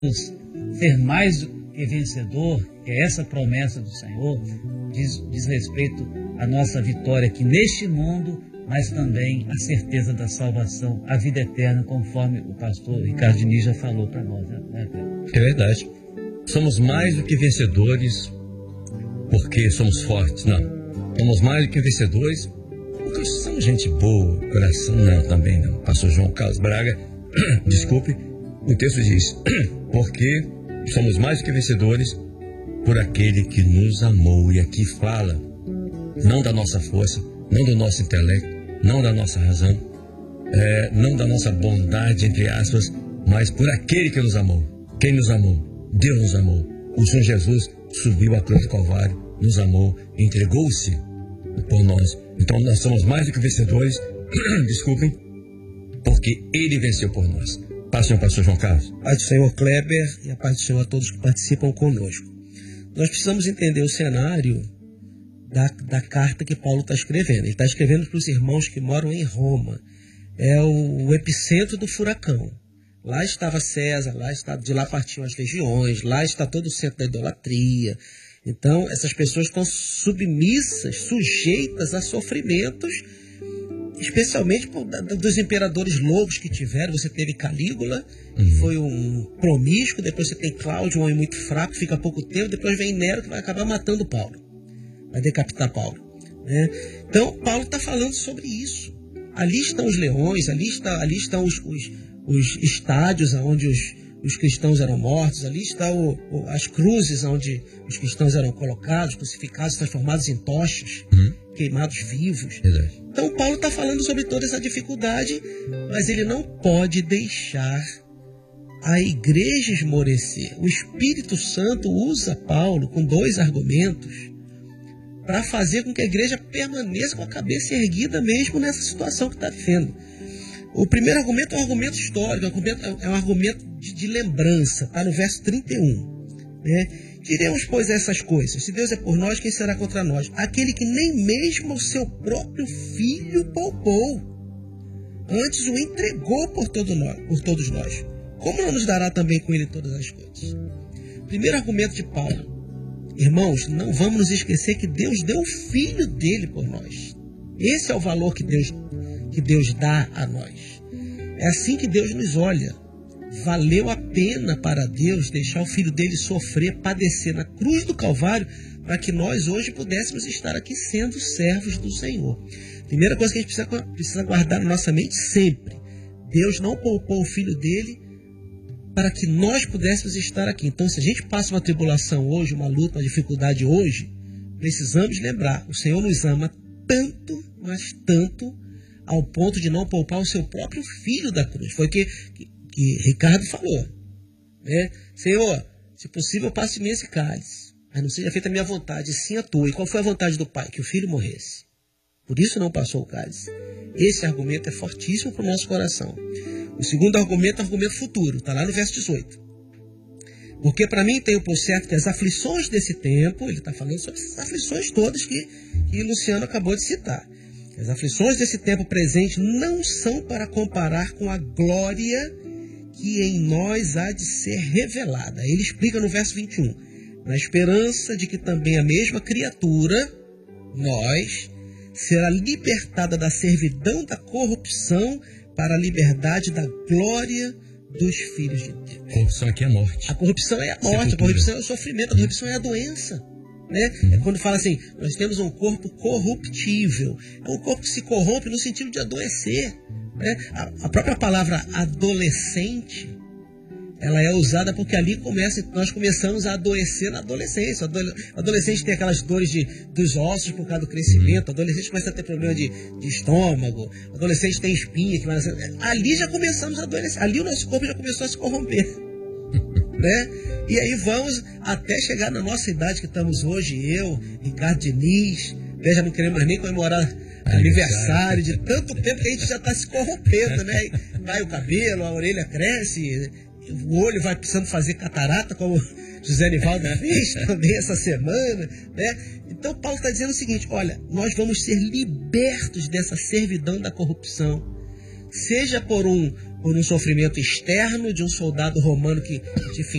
ser mais do que vencedor, que é essa promessa do Senhor, diz respeito à nossa vitória aqui neste mundo, mas também a certeza da salvação, a vida eterna, conforme o pastor Ricardo Diniz já falou para nós. Né, Pedro? É verdade. Somos mais do que vencedores porque somos fortes, não. Somos mais do que vencedores porque somos gente boa, coração, não, também não. Pastor João Carlos Braga, desculpe, o texto diz, porque somos mais do que vencedores por aquele que nos amou. E aqui fala, não da nossa força, não do nosso intelecto, não da nossa razão, não da nossa bondade, entre aspas, mas por aquele que nos amou. Quem nos amou? Deus nos amou. O Senhor Jesus subiu à cruz do Calvário, nos amou, entregou-se por nós. Então nós somos mais do que vencedores, desculpem, porque Ele venceu por nós. Passe, pastor João Carlos. Paz do Senhor Kleber e a paz do Senhor a todos que participam conosco. Nós precisamos entender o cenário da carta que Paulo está escrevendo. Ele está escrevendo para os irmãos que moram em Roma. É o epicentro do furacão. Lá estava César, de lá partiam as legiões, lá está todo o centro da idolatria. Então, essas pessoas estão submissas, sujeitas a sofrimentos, especialmente dos imperadores loucos que tiveram. Você teve Calígula, que foi um promíscuo, depois você tem Cláudio, um homem muito fraco, fica pouco tempo, depois vem Nero, que vai acabar matando Paulo, vai decapitar Paulo. Né? Então, Paulo está falando sobre isso. Ali estão os leões, ali estão os estádios onde os cristãos eram mortos, ali estão as cruzes onde os cristãos eram colocados, crucificados, transformados em tochas, queimados vivos. Então Paulo está falando sobre toda essa dificuldade, mas ele não pode deixar a igreja esmorecer. O Espírito Santo usa Paulo com dois argumentos para fazer com que a igreja permaneça com a cabeça erguida mesmo nessa situação que está vivendo. O primeiro argumento é um argumento histórico, é um argumento de lembrança, está no verso 31. Né? Diremos, pois, essas coisas: se Deus é por nós, quem será contra nós? Aquele que nem mesmo o seu próprio filho poupou, antes o entregou por todos nós. Como não nos dará também com ele todas as coisas? Primeiro argumento de Paulo: irmãos, não vamos nos esquecer que Deus deu o filho dele por nós. Esse é o valor que Deus dá a nós. É assim que Deus nos olha. Valeu a pena para Deus deixar o filho dele sofrer, padecer na cruz do Calvário, para que nós hoje pudéssemos estar aqui sendo servos do Senhor. Primeira coisa que a gente precisa guardar na nossa mente sempre: Deus não poupou o filho dele para que nós pudéssemos estar aqui. Então, se a gente passa uma tribulação hoje, uma luta, uma dificuldade hoje, precisamos lembrar: o Senhor nos ama tanto, mas tanto, ao ponto de não poupar o seu próprio filho da cruz. Foi o que Ricardo falou. Né? Senhor, se possível, passe de mim esse cálice, mas não seja feita a minha vontade, sim a tua. E qual foi a vontade do Pai? Que o filho morresse. Por isso não passou o cálice. Esse argumento é fortíssimo para o nosso coração. O segundo argumento é o argumento futuro. Está lá no verso 18. Porque para mim tenho por certo que as aflições desse tempo, ele está falando sobre essas aflições todas que Luciano acabou de citar. As aflições desse tempo presente não são para comparar com a glória que em nós há de ser revelada. Ele explica no verso 21. Na esperança de que também a mesma criatura, nós, será libertada da servidão da corrupção para a liberdade da glória dos filhos de Deus. A corrupção aqui é a morte. A corrupção é a morte, a corrupção é o sofrimento, a corrupção é a doença. Né? É quando fala assim: nós temos um corpo corruptível. É um corpo que se corrompe no sentido de adoecer. Né? A própria palavra adolescente, ela é usada porque ali nós começamos a adoecer na adolescência. O adolescente tem aquelas dores dos ossos por causa do crescimento. O adolescente começa a ter problema de estômago. O adolescente tem espinha. Ali já começamos a adoecer. Ali o nosso corpo já começou a se corromper. Né? E aí vamos até chegar na nossa idade que estamos hoje, eu, Ricardo Diniz, já não queremos mais nem comemorar aniversário, de tanto tempo que a gente já está se corrompendo, né? Cai o cabelo, a orelha cresce, o olho vai precisando fazer catarata, como José Nivaldo fez também essa semana, né? Então Paulo está dizendo o seguinte: olha, nós vamos ser libertos dessa servidão da corrupção, seja por um por um sofrimento externo de um soldado romano que, enfim,